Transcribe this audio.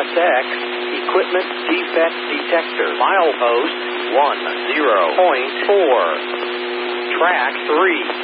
WSX Equipment Defect Detector. Milepost 10.4. Track 3.